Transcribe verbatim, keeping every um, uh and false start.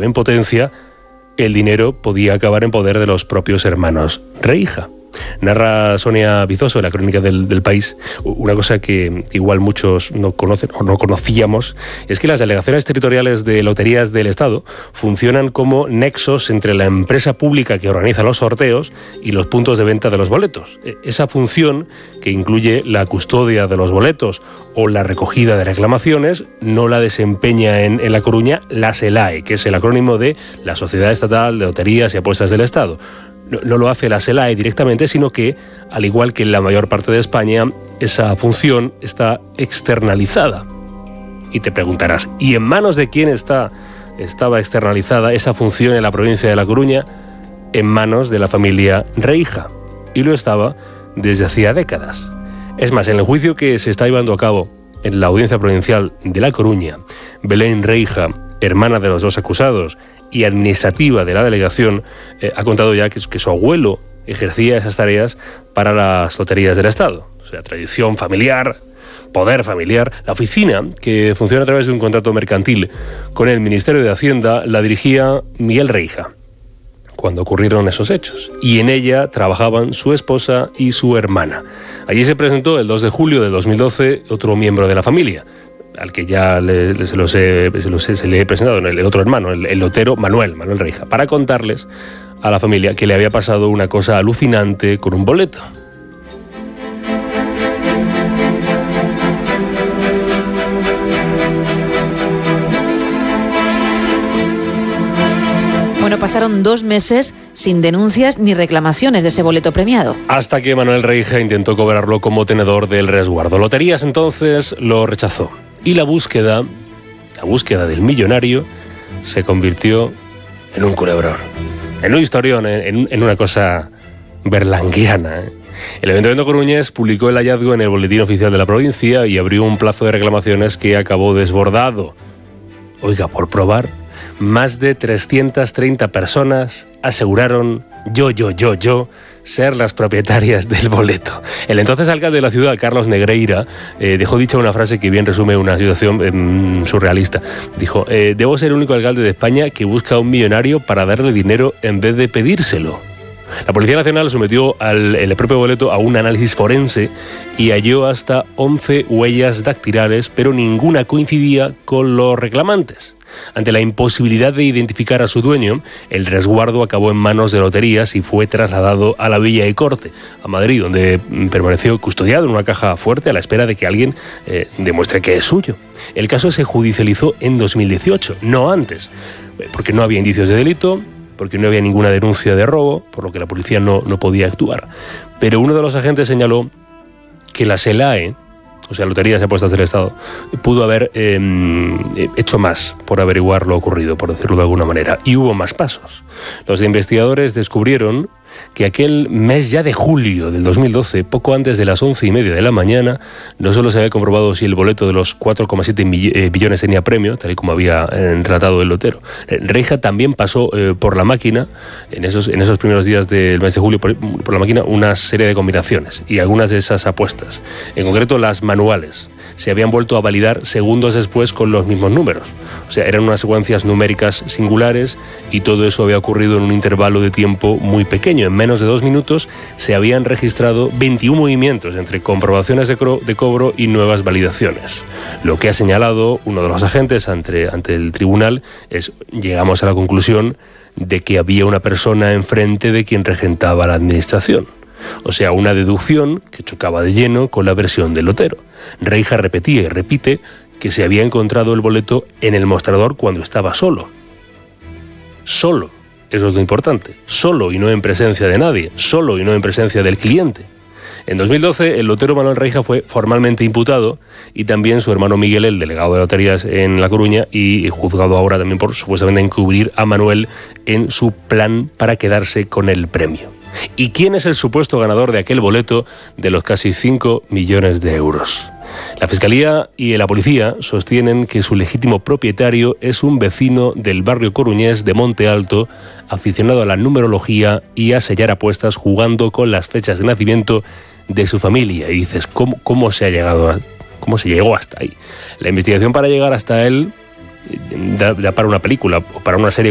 iba en potencia, el dinero podía acabar en poder de los propios hermanos Reija. Narra Sonia Vizoso en la crónica del, del País una cosa que igual muchos no conocen o no conocíamos, es que las delegaciones territoriales de loterías del Estado funcionan como nexos entre la empresa pública que organiza los sorteos y los puntos de venta de los boletos. Esa función, que incluye la custodia de los boletos o la recogida de reclamaciones, no la desempeña en, en La Coruña la SELAE, que es el acrónimo de la Sociedad Estatal de Loterías y Apuestas del Estado. No, no lo hace la SELAE directamente, sino que, al igual que en la mayor parte de España, esa función está externalizada. Y te preguntarás, ¿y en manos de quién está, estaba externalizada esa función en la provincia de La Coruña? En manos de la familia Reija. Y lo estaba desde hacía décadas. Es más, en el juicio que se está llevando a cabo en la Audiencia Provincial de La Coruña, Belén Reija, hermana de los dos acusados y administrativa de la delegación, eh, ha contado ya que, que su abuelo ejercía esas tareas para las loterías del Estado. O sea, tradición familiar, poder familiar. La oficina, que funciona a través de un contrato mercantil con el Ministerio de Hacienda, la dirigía Miguel Reija cuando ocurrieron esos hechos, y en ella trabajaban su esposa y su hermana. Allí se presentó el dos de julio de dos mil doce otro miembro de la familia, al que ya le, le, se, los he, se, los he, se le he presentado, el, el otro hermano, el, el lotero Manuel, Manuel Reija, para contarles a la familia que le había pasado una cosa alucinante con un boleto. Bueno, pasaron dos meses sin denuncias ni reclamaciones de ese boleto premiado. Hasta que Manuel Reija intentó cobrarlo como tenedor del resguardo. Loterías entonces lo rechazó. Y la búsqueda, la búsqueda del millonario, se convirtió en un culebrón. En un historión, en, en una cosa berlanguiana, ¿eh? El Ayuntamiento coruñés publicó el hallazgo en el Boletín Oficial de la provincia y abrió un plazo de reclamaciones que acabó desbordado. Oiga, por probar, más de trescientas treinta personas aseguraron yo, yo, yo, yo, ser las propietarias del boleto. El entonces alcalde de la ciudad, Carlos Negreira, eh, dejó dicha una frase que bien resume una situación eh, surrealista. Dijo, eh, debo ser el único alcalde de España que busca a un millonario para darle dinero en vez de pedírselo. La Policía Nacional sometió al, el propio boleto a un análisis forense y halló hasta once huellas dactilares, pero ninguna coincidía con los reclamantes. Ante la imposibilidad de identificar a su dueño, el resguardo acabó en manos de Loterías y fue trasladado a la Villa y Corte, a Madrid, donde permaneció custodiado en una caja fuerte a la espera de que alguien eh, demuestre que es suyo. El caso se judicializó en dos mil dieciocho, no antes, porque no había indicios de delito, porque no había ninguna denuncia de robo, por lo que la policía no, no podía actuar. Pero uno de los agentes señaló que la SELAE, o sea, Loterías y Apuestas del Estado, pudo haber eh, hecho más por averiguar lo ocurrido, por decirlo de alguna manera. Y hubo más pasos. Los investigadores descubrieron que aquel mes ya de julio del dos mil doce, poco antes de las once y media de la mañana, no solo se había comprobado si el boleto de los cuatro coma siete billones tenía premio, tal y como había eh, relatado el lotero. Eh, Reija también pasó eh, por la máquina, en esos, en esos primeros días del mes de julio, por, por la máquina, una serie de combinaciones, y algunas de esas apuestas, en concreto las manuales, se habían vuelto a validar segundos después con los mismos números. O sea, eran unas secuencias numéricas singulares y todo eso había ocurrido en un intervalo de tiempo muy pequeño. En menos de dos minutos se habían registrado veintiún movimientos entre comprobaciones de, cro- de cobro y nuevas validaciones. Lo que ha señalado uno de los agentes ante, ante el tribunal es, llegamos a la conclusión de que había una persona enfrente de quien regentaba la administración. O sea, una deducción que chocaba de lleno con la versión del lotero. Reija repetía y repite que se había encontrado el boleto en el mostrador cuando estaba solo. Solo, eso es lo importante. Solo y no en presencia de nadie. Solo y no en presencia del cliente. En dos mil doce, el lotero Manuel Reija fue formalmente imputado y también su hermano Miguel, el delegado de loterías en La Coruña, y juzgado ahora también por supuestamente encubrir a Manuel en su plan para quedarse con el premio. ¿Y quién es el supuesto ganador de aquel boleto de los casi cinco millones de euros? La Fiscalía y la Policía sostienen que su legítimo propietario es un vecino del barrio coruñés de Monte Alto, aficionado a la numerología y a sellar apuestas jugando con las fechas de nacimiento de su familia. Y dices, ¿cómo, cómo se ha llegado a, cómo se llegó hasta ahí? La investigación para llegar hasta él da, da para una película o para una serie